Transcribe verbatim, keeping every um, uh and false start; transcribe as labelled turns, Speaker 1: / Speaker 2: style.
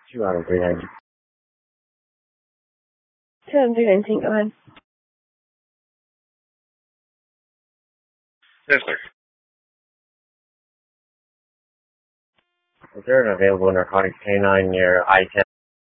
Speaker 1: Two out of three ninety.
Speaker 2: Two out of three nineteen, go ahead.
Speaker 1: Yes, sir. Is there an available narcotics canine near I ten?